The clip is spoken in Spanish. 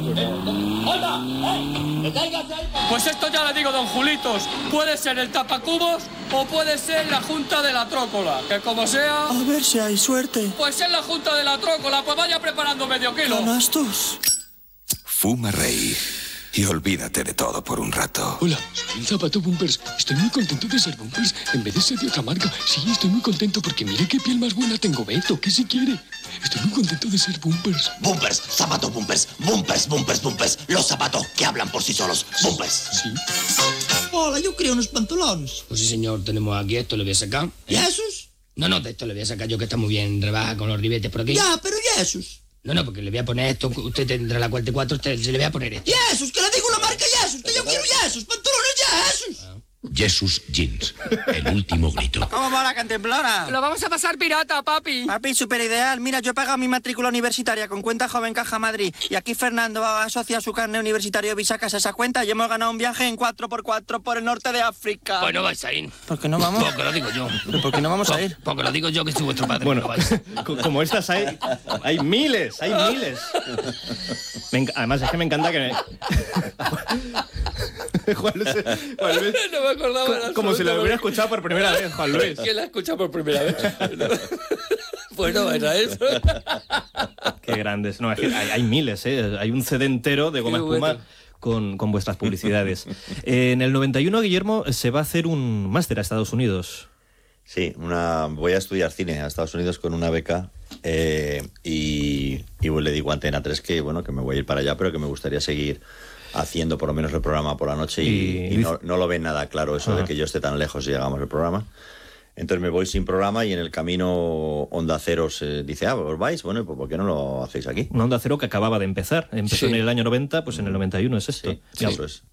Pues esto ya le digo, don Julitos, puede ser el tapacubos o puede ser la Junta de la Trócola, que como sea... A ver si hay suerte. Pues es la Junta de la Trócola, pues vaya preparando medio kilo. Canastos. Fuma, Rey, y olvídate de todo por un rato. Hola, soy el Zapato Bumpers. Estoy muy contento de ser Bumpers en vez de ser de otra marca. Sí, estoy muy contento porque mire qué piel más buena tengo, Beto. ¿Qué si quiere? Estoy muy contento de ser Bumpers. Bumpers, Zapato Bumpers, Bumpers, Bumpers, Bumpers. Los zapatos que hablan por sí solos. Bumpers. Sí. Hola, yo creo unos pantalones. Pues sí, señor, tenemos aquí esto, le voy a sacar. ¿Y esos? No, de esto le voy a sacar yo, que está muy bien rebaja con los ribetes por aquí. Ya, pero ¿y esos? No, porque le voy a poner esto, usted tendrá la 44, usted se le voy a poner esto. ¿Y esos? Que le digo la marca Yesus, que yo quiero Yesus, pantalones Yesus. Jesus Jeans, el último grito. ¿Cómo va la cantemplora? Lo vamos a pasar pirata, papi. Papi, súper ideal. Mira, yo he pagado mi matrícula universitaria con cuenta Joven Caja Madrid. Y aquí Fernando asocia su carnet universitario y sacas esa cuenta y hemos ganado un viaje en 4x4 por el norte de África. Pues no vais a ir. ¿Por qué no vamos? Porque lo digo yo. ¿Pero por qué no vamos a ir? Porque lo digo yo, que soy vuestro padre. Bueno, No vais. como estas hay miles. Además, es que me encanta que me... Juan Luis, No me acordaba. como si lo hubiera escuchado por primera vez, Juan Luis. ¿Quién la escucha por primera vez? Pues no era eso. Qué grandes. No, es que hay miles, ¿eh? Hay un CD entero de goma Qué espuma con vuestras publicidades. En el 91, Guillermo, se va a hacer un máster a Estados Unidos. Sí, voy a estudiar cine a Estados Unidos con una beca y le digo a Antena 3 que me voy a ir para allá, pero que me gustaría seguir haciendo por lo menos el programa por la noche y no lo ven nada claro eso de que yo esté tan lejos y llegamos al programa. Entonces me voy sin programa y en el camino Onda Cero se dice, ¿os vais? Bueno, pues ¿por qué no lo hacéis aquí? Una Onda Cero que acababa de empezar. Empezó en el año 90, pues en el 91 es esto. Sí, eso es.